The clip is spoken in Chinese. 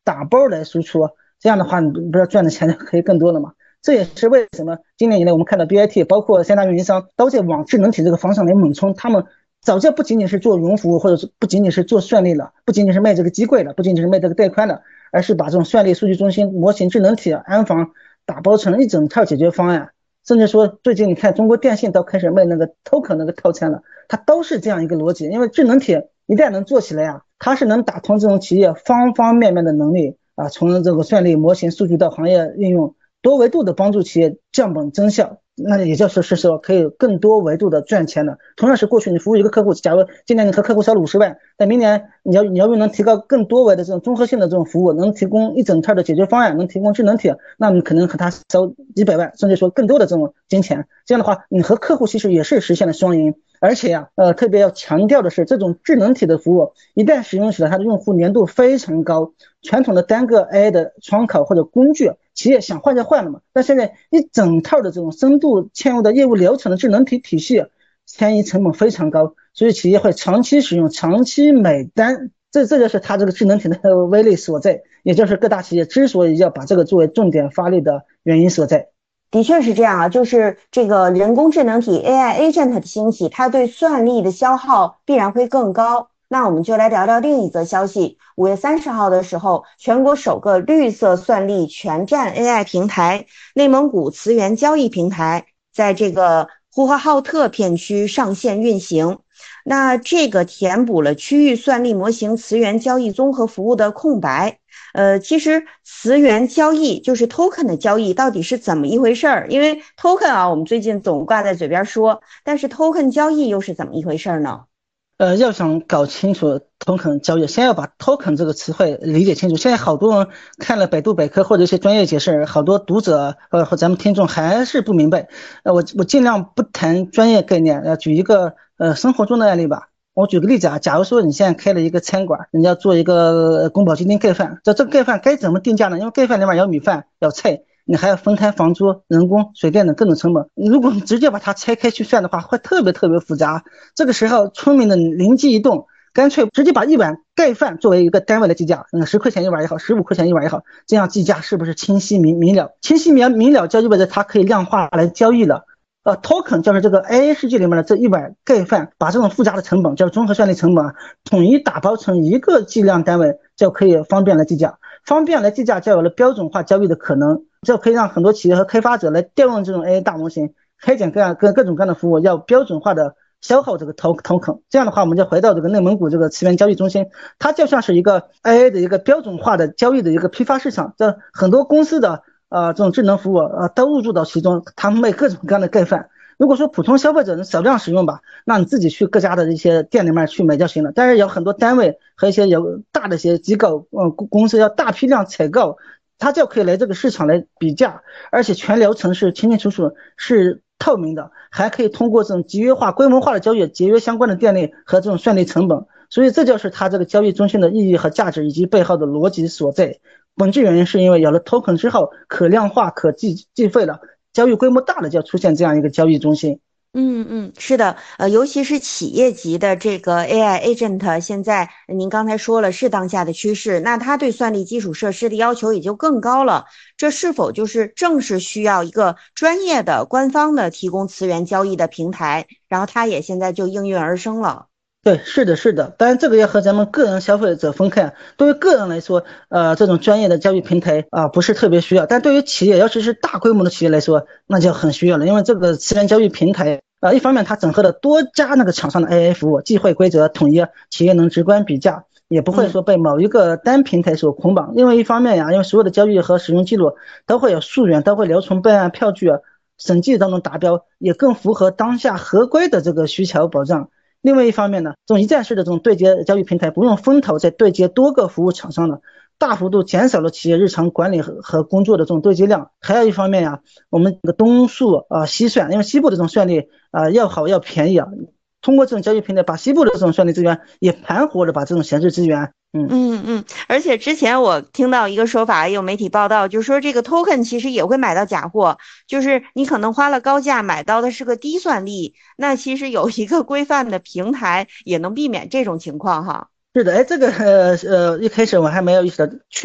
打包来输出，这样的话你不是赚的钱就可以更多了吗？这也是为什么今年以来我们看到 BAT 包括三大运营商都在往智能体这个方向来猛冲，他们早就不仅仅是做云服务，或者是不仅仅是做算力了，不仅仅是卖这个机柜了，不仅仅是卖这个带宽了，而是把这种算力、数据中心、模型、智能体、安防打包成一整套解决方案。甚至说最近你看中国电信都开始卖那个 token 那个套餐了，它都是这样一个逻辑。因为智能体一旦能做起来啊，它是能打通这种企业方方面面的能力啊，从这个算力、模型、数据到行业应用，多维度的帮助企业降本增效。那也就是说可以更多维度的赚钱的。同样是过去你服务一个客户，假如今年你和客户烧了50万，但明年你要能提高更多维的这种综合性的这种服务，能提供一整套的解决方案，能提供智能体，那你可能和他烧几百万，甚至说更多的这种金钱。这样的话，你和客户其实也是实现了双赢。而且呀，特别要强调的是，这种智能体的服务一旦使用起来，它的用户粘度非常高。传统的单个 AI 的窗口或者工具，企业想换就换了嘛。但现在一整套的这种深度嵌入的业务流程的智能体体系，迁移成本非常高，所以企业会长期使用、长期买单。这就是它这个智能体的威力所在，也就是各大企业之所以要把这个作为重点发力的原因所在。 的确是这样啊，就是这个人工智能体 AI agent 的兴起，它对算力的消耗必然会更高。那我们就来聊聊另一则消息。5月30号的时候，全国首个绿色算力全站 AI 平台内蒙古磁源交易平台在这个呼和浩特片区上线运行。那这个填补了区域算力模型磁源交易综合服务的空白。其实磁源交易就是 token 的交易到底是怎么一回事儿？因为 token 啊，我们最近总挂在嘴边说，但是 token 交易又是怎么一回事呢？ 要想搞清楚 token 交易，先要把 token 这个词汇理解清楚。现在好多人看了百度百科或者一些专业解释，好多读者和咱们听众还是不明白。我尽量不谈专业概念，举一个生活中的案例吧。我举个例子啊，假如说你现在开了一个餐馆，你要做一个宫保鸡丁盖饭，这个盖饭该怎么定价呢？因为盖饭里面有米饭，有菜，你还要分摊房租、人工、水电等各种成本。如果你直接把它拆开去算的话，会特别特别复杂。这个时候，村民的灵机一动，干脆直接把一碗盖饭作为一个单位来计价，10块钱一碗也好，15块钱一碗也好，这样计价是不是清晰明了？清晰明了就意味着它可以量化来交易了。token 就是这个 AI 世界里面的这一碗盖饭，把这种复杂的成本叫综合算力成本统一打包成一个计量单位，就可以方便来计价。方便来计价，就有了标准化交易的可能，这可以让很多企业和开发者来调用这种 AI 大模型，开展各种各样的服务，要标准化的消耗这个 token。这样的话，我们就回到这个内蒙古这个磁源交易中心，它就像是一个 AI 的一个标准化的交易的一个批发市场，这很多公司的这种智能服务都入驻到其中，他们卖各种各样的盖饭。如果说普通消费者能少量使用吧，那你自己去各家的一些店里面去买就行了。但是有很多单位和一些有大的一些机构，公司要大批量采购，它就可以来这个市场来比价，而且全流程是清清楚楚、是透明的，还可以通过这种集约化、规模化的交易节约相关的电力和这种算力成本。所以这就是它这个交易中心的意义和价值以及背后的逻辑所在。本质原因是因为有了 token 之后，可量化、可计费了。交易规模大了，就要出现这样一个交易中心。 是的，尤其是企业级的这个 AI agent，现在您刚才说了是当下的趋势，那它对算力基础设施的要求也就更高了。这是否就是正是需要一个专业的官方的提供磁源交易的平台，然后它也现在就应运而生了。 对，是的，是的，当然这个要和咱们个人消费者分开。对于个人来说，这种专业的交易平台不是特别需要，但对于企业，尤其是大规模的企业来说，那就很需要了。因为这个磁源交易平台一方面它整合了多家那个厂商的 AI 服务，既会规则统一，企业能直观比价，也不会说被某一个单平台所捆绑。另外一方面呀，因为所有的交易和使用记录都会有溯源，都会留存备案票据审计都能达标，也更符合当下合规的这个需求保障。另外一方面呢，这种一站式的这种对接交易平台，不用分头再对接多个服务厂商了，大幅度减少了企业日常管理和工作的这种对接量。还有一方面呀，我们这个东数西算，因为西部的这种算力要好要便宜通过这种交易平台，把西部的这种算力资源也盘活了，把这种闲置资源。 而且之前我听到一个说法，有媒体报道，就是说这个 token 其实也会买到假货，就是你可能花了高价买到的是个低算力，那其实有一个规范的平台也能避免这种情况哈。 是的，这个一开始我还没有意识到，